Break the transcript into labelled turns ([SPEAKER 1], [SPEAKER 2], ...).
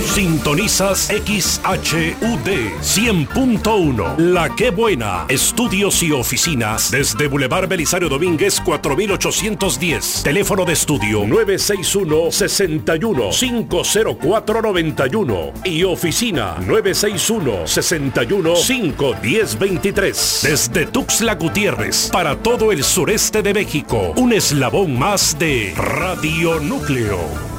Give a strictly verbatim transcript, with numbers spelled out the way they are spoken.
[SPEAKER 1] Sintonizas X H U D cien punto uno. La Qué Buena. Estudios y oficinas desde Boulevard Belisario Domínguez cuatro mil ochocientos diez. Teléfono de estudio nueve seis uno, seis uno, cinco cero cuatro nueve uno y oficina nueve seis uno, seis uno, cinco uno cero dos tres. Desde Tuxtla Gutiérrez para todo el sureste de México, un eslabón más de Radio Núcleo.